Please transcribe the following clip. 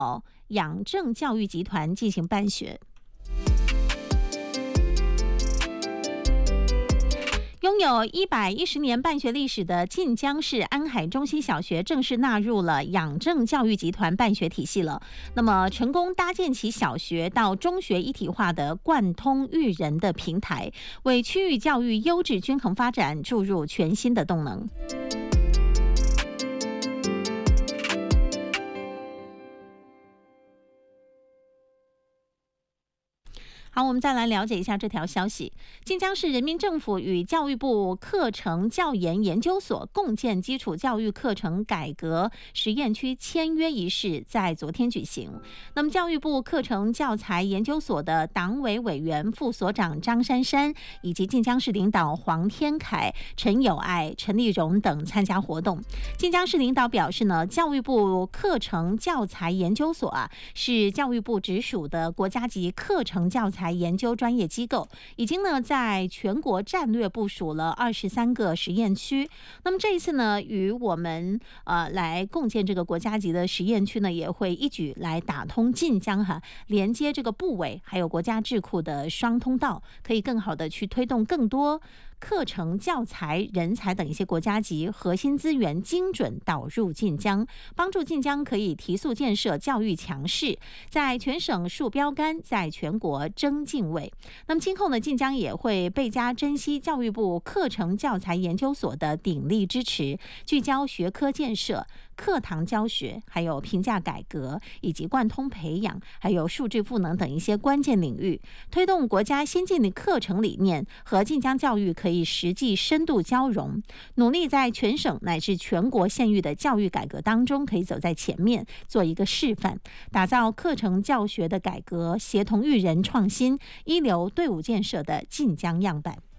养正教育集团进行办学。拥有110年办学历史的晋江市安海中心小学正式纳入了养正教育集团办学体系了。那么，成功搭建起小学到中学一体化的贯通育人的平台，为区域教育优质均衡发展注入全新的动能。好，我们再来了解一下这条消息。晋江市人民政府与教育部课程教研研究所共建基础教育课程改革实验区签约仪式在昨天举行。那么，教育部课程教材研究所的党委委员、副所长张珊珊以及晋江市领导黄天凯、陈友爱、陈立荣等参加活动。晋江市领导表示呢，教育部课程教材研究所是教育部直属的国家级课程教材研究专业机构，已经呢在全国战略部署了23个实验区。那么这一次呢，与我们来共建这个国家级的实验区呢，也会一举来打通晋江连接这个部委还有国家智库的双通道，可以更好的去推动更多课程教材、人才等一些国家级核心资源精准导入晋江，帮助晋江可以提速建设教育强势，在全省树标杆，在全国争进位。那么今后呢，晋江也会倍加珍惜教育部课程教材研究所的鼎力支持，聚焦学科建设、课堂教学，还有评价改革，以及贯通培养，还有数据赋能等一些关键领域，推动国家先进的课程理念和晋江教育可以实际深度交融，努力在全省乃至全国县域的教育改革当中可以走在前面，做一个示范，打造课程教学的改革、协同育人创新、一流队伍建设的晋江样板。